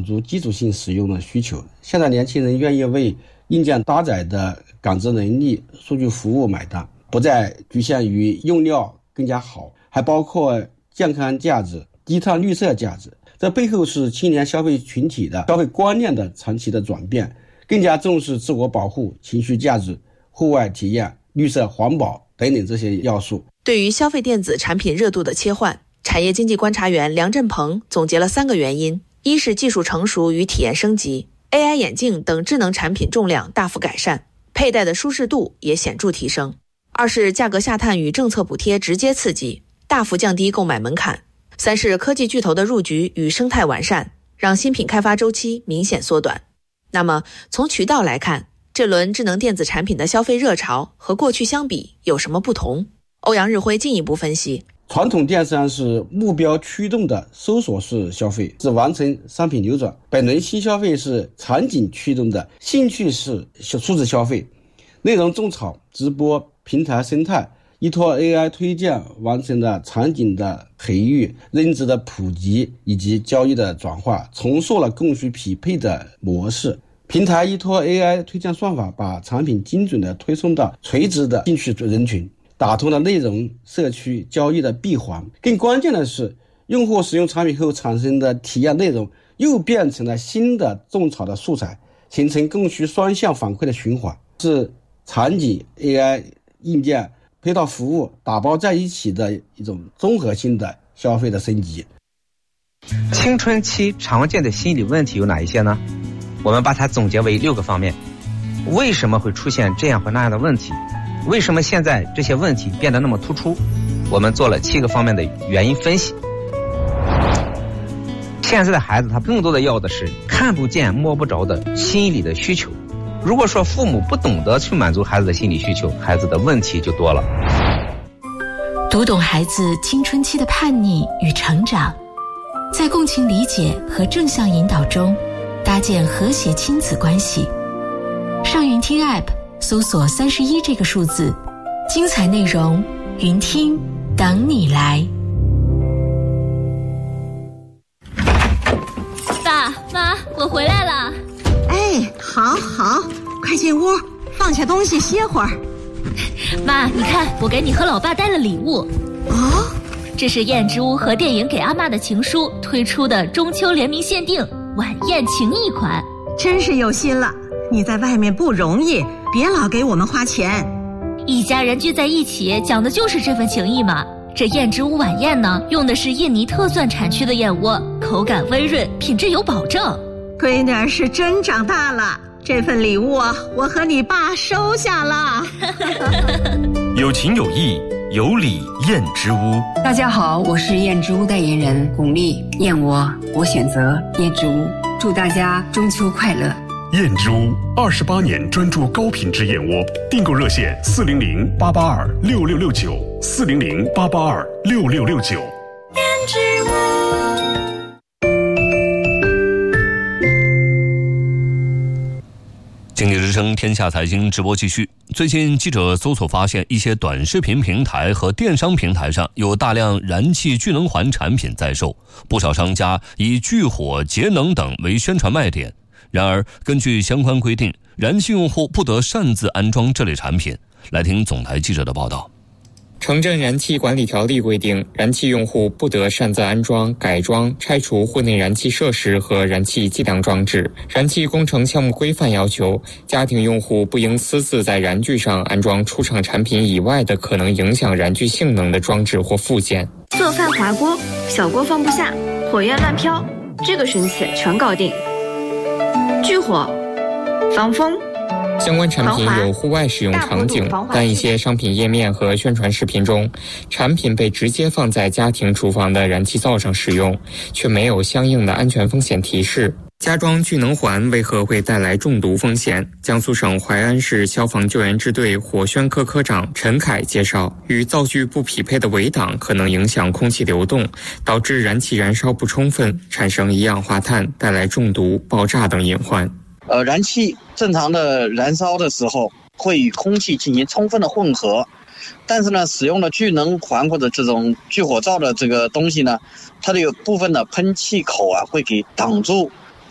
足基础性使用的需求。现在年轻人愿意为硬件搭载的感知能力、数据服务买单，不再局限于用料更加好，还包括健康价值、低碳绿色价值。这背后是青年消费群体的消费观念的长期的转变，更加重视自我保护、情绪价值、户外体验、绿色环保等等这些要素。 对于消费电子产品热度的切换，产业经济观察员梁振鹏总结了3个原因：一是技术成熟与体验升级， AI 眼镜等智能产品重量大幅改善，佩戴的舒适度也显著提升；二是价格下探与政策补贴直接刺激，大幅降低购买门槛；三是科技巨头的入局与生态完善，让新品开发周期明显缩短。那么从渠道来看，这轮智能电子产品的消费热潮和过去相比有什么不同？欧阳日辉进一步分析， 传统电商是目标驱动的搜索式消费，是完成商品流转；本轮新消费是场景驱动的兴趣式数字消费，内容种草、直播、平台生态依托 AI 推荐完成了场景的培育、认知的普及以及交易的转化，重塑了供需匹配的模式。平台依托 AI 推荐算法，把产品精准地推送到垂直的兴趣人群，打通了内容、社区、交易的闭环。更关键的是，用户使用产品后产生的体验内容又变成了新的种草的素材，形成供需双向反馈的循环，是场景、AI、硬件配套服务打包在一起的一种综合性的消费的升级。 青春期常见的心理问题有哪一些呢？我们把它总结为6个方面。为什么会出现这样或那样的问题？为什么现在这些问题变得那么突出？我们做了7个方面的原因分析。现在的孩子他更多的要的是看不见摸不着的心理的需求。如果说父母不懂得去满足孩子的心理需求，孩子的问题就多了。 读懂孩子青春期的叛逆与成长，在共情理解和正向引导中搭建和谐亲子关系。上云听 App 搜索31这个数字，精彩内容云听等你来。 爸妈，我回来了。 哎，好，快进屋，放下东西歇会儿。 妈，你看，我给你和老爸带了礼物。 哦， 这是燕之屋和电影给阿嬷的情书推出的中秋联名限定晚宴情谊款。 真是有心了，你在外面不容易，别老给我们花钱。 一家人聚在一起，讲的就是这份情谊嘛。这燕之屋晚宴呢，用的是印尼特蒜产区的燕窝，口感温润，品质有保证。 闺女儿是真长大了，这份礼物啊，我和你爸收下了。 有情有义，有礼燕之屋。 大家好，我是燕之屋代言人巩俐，燕窝我选择燕之屋，祝大家中秋快乐。 燕之屋28年专注高品质燕窝，订购热线400-882-6669，400-882-6669。 燕之屋。 经济之声天下财经直播继续。最近记者搜索发现，一些短视频平台和电商平台上有大量燃气聚能环产品在售，不少商家以聚火节能等为宣传卖点。然而根据相关规定，燃气用户不得擅自安装这类产品。来听总台记者的报道。 城镇燃气管理条例规定，燃气用户不得擅自安装、改装、拆除户内燃气设施和燃气计量装置。燃气工程项目规范要求，家庭用户不应私自在燃具上安装出厂产品以外的可能影响燃具性能的装置或附件。 做饭滑锅，小锅放不下，火焰乱飘，这个神器全搞定。聚火、防风。 相关产品有户外使用场景，但一些商品页面和宣传视频中，产品被直接放在家庭厨房的燃气灶上使用，却没有相应的安全风险提示。加装聚能环为何会带来中毒风险？江苏省淮安市消防救援支队火宣科科长陈凯介绍，与灶具不匹配的围挡可能影响空气流动，导致燃气燃烧不充分，产生一氧化碳，带来中毒、爆炸等隐患。 燃气正常的燃烧的时候会与空气进行充分的混合，但是呢，使用了聚能环或者这种聚火灶的这个东西呢，它的有部分的喷气口啊会给挡住